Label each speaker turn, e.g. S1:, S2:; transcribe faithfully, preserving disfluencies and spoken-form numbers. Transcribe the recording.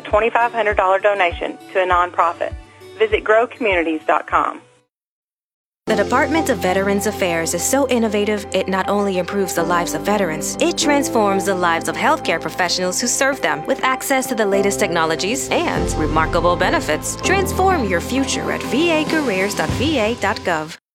S1: twenty-five hundred dollars donation to a nonprofit. Visit grow communities dot com.
S2: The Department of Veterans Affairs is so innovative, it not only improves the lives of veterans, it transforms the lives of healthcare professionals who serve them with access to the latest technologies and remarkable benefits. Transform your future at v a careers dot v a dot gov.